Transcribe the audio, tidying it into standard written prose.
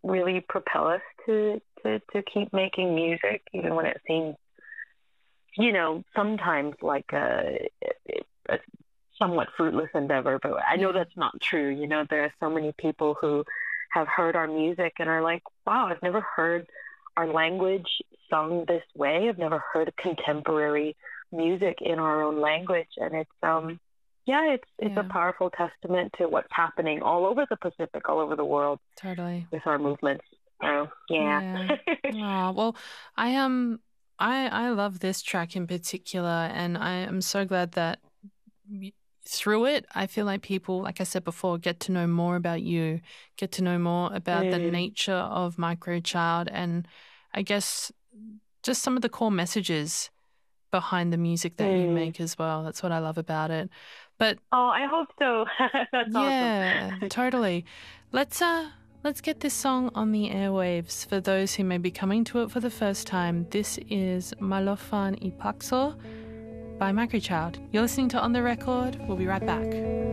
really propel us to keep making music, even when it seems, sometimes like a somewhat fruitless endeavor. But I know that's not true. There are so many people who have heard our music and are like, wow, I've never heard our language sung this way. I've never heard contemporary music in our own language. And it's it's a powerful testament to what's happening all over the Pacific, all over the world. Totally. With our movements. So, yeah. Oh, well, I love this track in particular, and I am so glad that through it, I feel like people, like I said before, get to know more about you, get to know more about the nature of Microchild, and I guess just some of the core messages behind the music that you make as well. That's what I love about it. But I hope so. That's awesome. Yeah, totally. Let's get this song on the airwaves for those who may be coming to it for the first time. This is Malofan Ipakso by Microchild. You're listening to On The Record. We'll be right back.